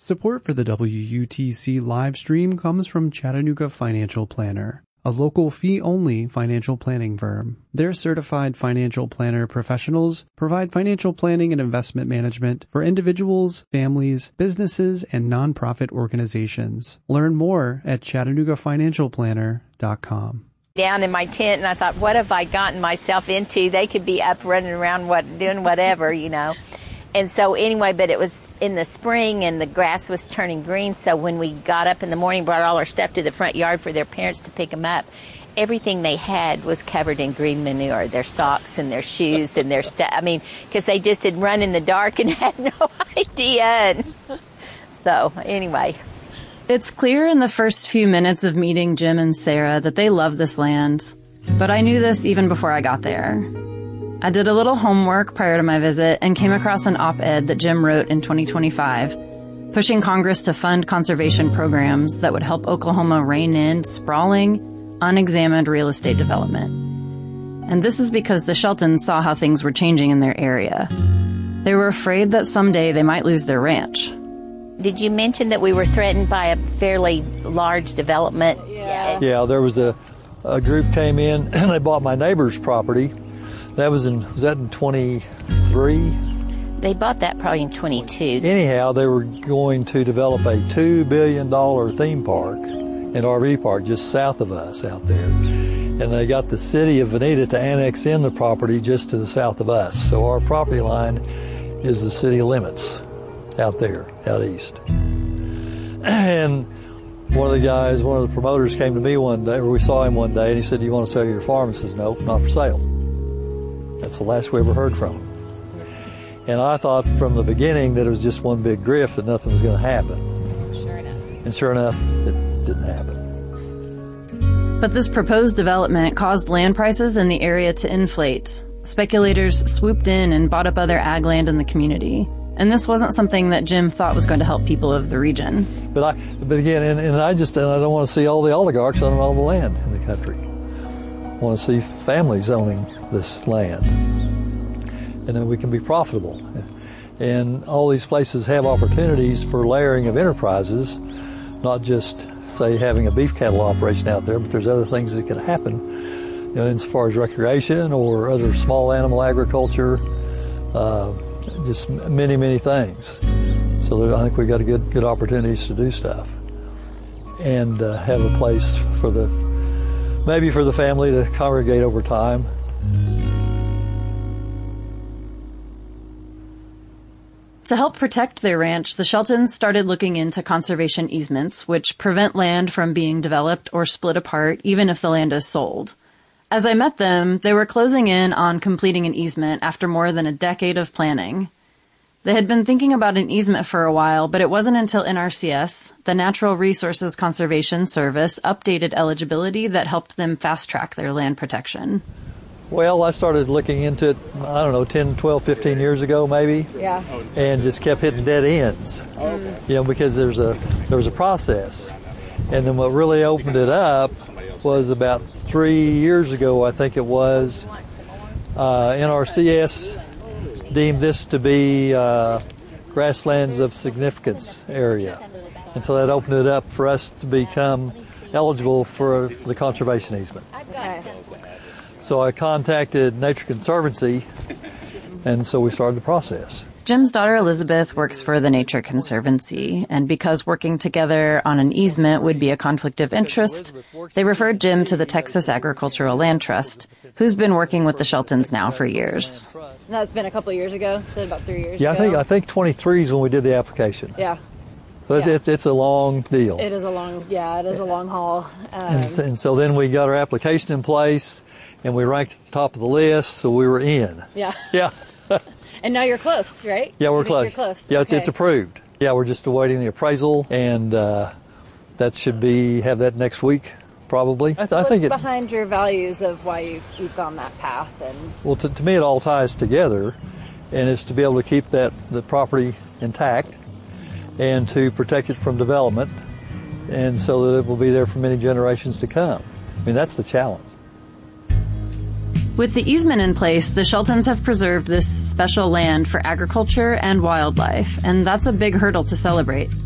Support for the WUTC live stream comes from Chattanooga Financial Planner, a local fee-only financial planning firm. Their certified financial planner professionals provide financial planning and investment management for individuals, families, businesses, and nonprofit organizations. Learn more at ChattanoogaFinancialPlanner.com. Down in my tent, and I thought, what have I gotten myself into? They could be up running around doing whatever, you know. And so anyway, but it was in the spring and the grass was turning green. So when we got up in the morning, brought all our stuff to the front yard for their parents to pick them up, everything they had was covered in green manure, their socks and their shoes and their stuff. I mean, because they just had run in the dark and had no idea. And so anyway. It's clear in the first few minutes of meeting Jim and Sarah that they love this land. But I knew this even before I got there. I did a little homework prior to my visit and came across an op-ed that Jim wrote in 2025, pushing Congress to fund conservation programs that would help Oklahoma rein in sprawling, unexamined real estate development. And this is because the Sheltons saw how things were changing in their area. They were afraid that someday they might lose their ranch. Did you mention that we were threatened by a fairly large development? Yeah, there was a group came in and they bought my neighbor's property. Was that in 23? They bought that probably in 22. Anyhow, they were going to develop a $2 billion theme park and RV park just south of us out there. And they got the city of Veneta to annex in the property just to the south of us. So our property line is the city limits out there, out east. And one of the promoters came to me one day, or we saw him one day, and he said, "Do you want to sell your farm?" I says, "No, not for sale." That's the last we ever heard from him. And I thought from the beginning that it was just one big grift, that nothing was going to happen. Sure enough. And sure enough, it didn't happen. But this proposed development caused land prices in the area to inflate. Speculators swooped in and bought up other ag land in the community. And this wasn't something that Jim thought was going to help people of the region. But again, I don't want to see all the oligarchs owning all the land in the country. I want to see families owning this land, and then we can be profitable. And all these places have opportunities for layering of enterprises, not just, say, having a beef cattle operation out there, but there's other things that can happen, you know, as far as recreation or other small animal agriculture, just many, many things. So I think we got good opportunities to do stuff and have a place maybe for the family to congregate over time. To help protect their ranch, the Sheltons started looking into conservation easements, which prevent land from being developed or split apart, even if the land is sold. As I met them, they were closing in on completing an easement after more than a decade of planning. They had been thinking about an easement for a while, but it wasn't until NRCS, the Natural Resources Conservation Service, updated eligibility that helped them fast-track their land protection. Well, I started looking into it, 10, 12, 15 years ago maybe. Yeah. And just kept hitting dead ends. Okay. You know, because there was a process. And then what really opened it up was about 3 years ago, I think it was, NRCS deemed this to be grasslands of significance area. And so that opened it up for us to become eligible for the conservation easement. Okay. So I contacted Nature Conservancy, and so we started the process. Jim's daughter Elizabeth works for the Nature Conservancy, and because working together on an easement would be a conflict of interest, they referred Jim to the Texas Agricultural Land Trust, who's been working with the Sheltons now for years. That's been a couple of years ago, so about 3 years ago. Yeah, I think 23 is when we did the application. Yeah. But yeah. It's a long deal. It is a long haul. And so then we got our application in place, and we ranked at the top of the list, so we were in. Yeah. Yeah. And now you're close, right? Yeah, we're close. You're close. Yeah, okay. it's approved. Yeah, we're just awaiting the appraisal, and that should have that next week, probably. What's behind your values of why you've gone that path? Well, to me, it all ties together, and it's to be able to keep the property intact and to protect it from development, and so that it will be there for many generations to come. I mean, that's the challenge. With the easement in place, the Sheltons have preserved this special land for agriculture and wildlife, and that's a big hurdle to celebrate.